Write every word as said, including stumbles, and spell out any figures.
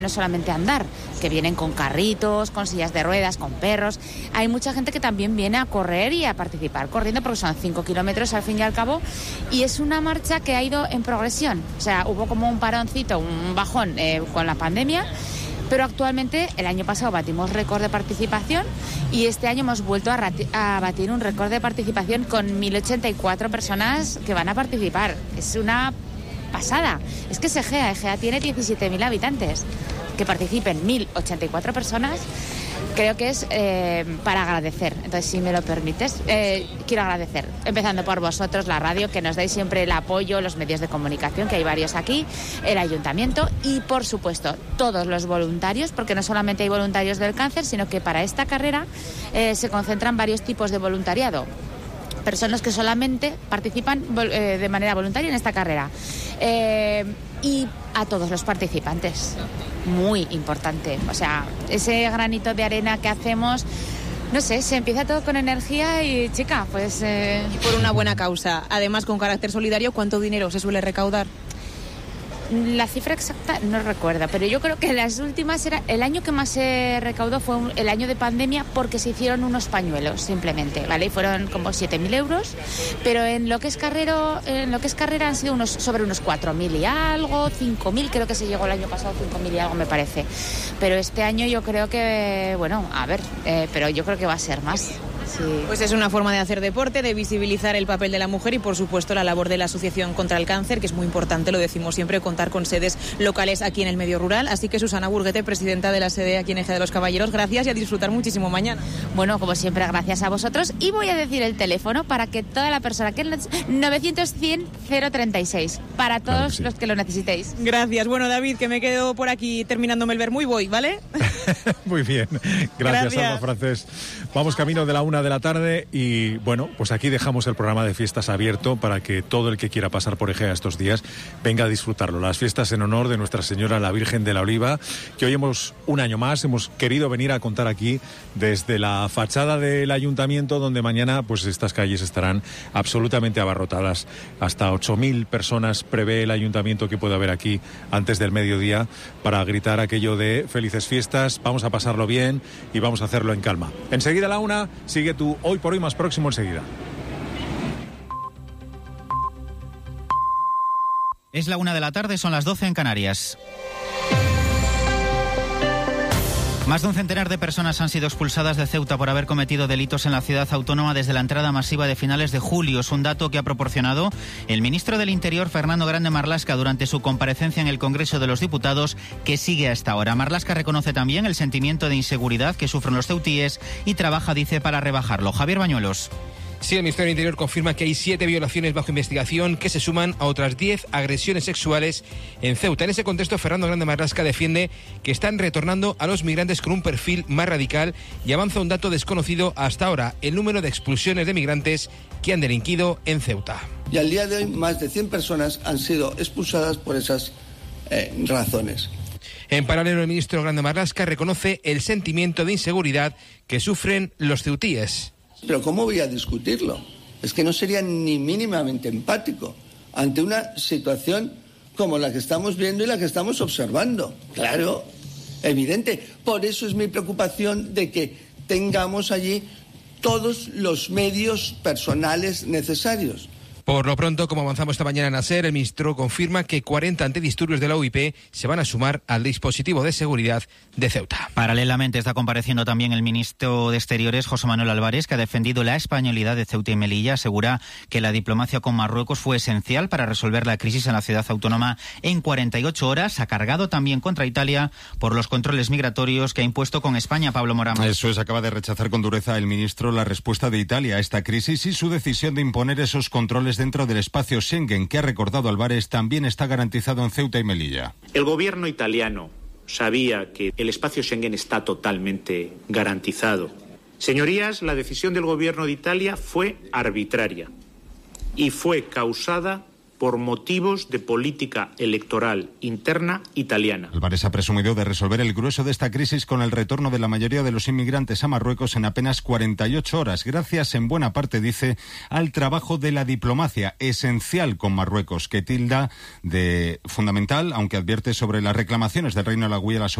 No solamente andar, que vienen con carritos, con sillas de ruedas, con perros. Hay mucha gente que también viene a correr y a participar corriendo, porque son cinco kilómetros al fin y al cabo, y es una marcha que ha ido en progresión. O sea, hubo como un paroncito, un bajón eh, con la pandemia, pero actualmente el año pasado batimos récord de participación y este año hemos vuelto a, rati- a batir un récord de participación con mil ochenta y cuatro personas que van a participar. Es una pasada. Es que Egea, Egea tiene diecisiete mil habitantes. Que participen mil ochenta y cuatro personas, creo que es eh, para agradecer. Entonces, si me lo permites, eh, quiero agradecer, empezando por vosotros, la radio, que nos dais siempre el apoyo, los medios de comunicación, que hay varios aquí, el ayuntamiento y, por supuesto, todos los voluntarios, porque no solamente hay voluntarios del cáncer, sino que para esta carrera eh, se concentran varios tipos de voluntariado. Personas que solamente participan eh, de manera voluntaria en esta carrera. Eh, y a todos los participantes. Muy importante. O sea, ese granito de arena que hacemos, no sé, se empieza todo con energía y, chica, pues... Eh... Y por una buena causa. Además, con carácter solidario, ¿cuánto dinero se suele recaudar? La cifra exacta no recuerdo, pero yo creo que las últimas era el año que más se recaudó fue un, el año de pandemia, porque se hicieron unos pañuelos simplemente, ¿vale? Y fueron como siete mil euros, pero en lo que es carrero, en lo que es carrera han sido unos sobre unos cuatro mil y algo, cinco mil, creo que se llegó el año pasado, cinco mil y algo me parece. Pero este año yo creo que, bueno, a ver, eh, pero yo creo que va a ser más. Sí. Pues es una forma de hacer deporte, de visibilizar el papel de la mujer y, por supuesto, la labor de la Asociación contra el Cáncer, que es muy importante, lo decimos siempre, contar con sedes locales aquí en el medio rural. Así que, Susana Burguete, presidenta de la sede aquí en Egea de los Caballeros, gracias y a disfrutar muchísimo mañana. Bueno, como siempre, gracias a vosotros. Y voy a decir el teléfono para que toda la persona que... novecientos cien cero treinta y seis, para todos claro que sí. Los que lo necesitéis. Gracias. Bueno, David, que me quedo por aquí terminándome el vermú y voy, ¿vale? Muy bien. Gracias, Gracias. Alba Francés. Vamos camino de la una de la tarde y, bueno, pues aquí dejamos el programa de fiestas abierto para que todo el que quiera pasar por Egea estos días venga a disfrutarlo. Las fiestas en honor de Nuestra Señora la Virgen de la Oliva, que hoy hemos, un año más, hemos querido venir a contar aquí desde la fachada del ayuntamiento, donde mañana pues estas calles estarán absolutamente abarrotadas. Hasta ocho mil personas prevé el ayuntamiento que puede haber aquí antes del mediodía para gritar aquello de felices fiestas, vamos a pasarlo bien y vamos a hacerlo en calma. Enseguida a la una, sigue tu Hoy por Hoy más próximo enseguida. Es la una de la tarde, son las doce en Canarias. Más de un centenar de personas han sido expulsadas de Ceuta por haber cometido delitos en la ciudad autónoma desde la entrada masiva de finales de julio. Es un dato que ha proporcionado el ministro del Interior, Fernando Grande Marlaska, durante su comparecencia en el Congreso de los Diputados, que sigue hasta ahora. Marlaska reconoce también el sentimiento de inseguridad que sufren los ceutíes y trabaja, dice, para rebajarlo. Javier Bañuelos. Sí, el Ministerio del Interior confirma que hay siete violaciones bajo investigación que se suman a otras diez agresiones sexuales en Ceuta. En ese contexto, Fernando Grande Marlaska defiende que están retornando a los migrantes con un perfil más radical y avanza un dato desconocido hasta ahora: el número de expulsiones de migrantes que han delinquido en Ceuta. Y al día de hoy, más de cien personas han sido expulsadas por esas eh, razones. En paralelo, el ministro Grande Marlaska reconoce el sentimiento de inseguridad que sufren los ceutíes. Pero ¿cómo voy a discutirlo? Es que no sería ni mínimamente empático ante una situación como la que estamos viendo y la que estamos observando. Claro, evidente. Por eso es mi preocupación de que tengamos allí todos los medios personales necesarios. Por lo pronto, como avanzamos esta mañana en ASER, el ministro confirma que cuarenta antidisturbios de la U I P se van a sumar al dispositivo de seguridad de Ceuta. Paralelamente está compareciendo también el ministro de Exteriores, José Manuel Álvarez, que ha defendido la españolidad de Ceuta y Melilla. Asegura que la diplomacia con Marruecos fue esencial para resolver la crisis en la ciudad autónoma en cuarenta y ocho horas. Ha cargado también contra Italia por los controles migratorios que ha impuesto con España. Pablo Morán. Eso es, acaba de rechazar con dureza el ministro la respuesta de Italia a esta crisis y su decisión de imponer esos controles dentro del espacio Schengen, que ha recordado Álvarez también está garantizado en Ceuta y Melilla. El gobierno italiano sabía que el espacio Schengen está totalmente garantizado. Señorías, la decisión del gobierno de Italia fue arbitraria y fue causada por motivos de política electoral interna italiana. Álvarez ha presumido de resolver el grueso de esta crisis con el retorno de la mayoría de los inmigrantes a Marruecos en apenas cuarenta y ocho horas, gracias en buena parte, dice, al trabajo de la diplomacia, esencial con Marruecos, que tilda de fundamental, aunque advierte sobre las reclamaciones del Reino de la Guía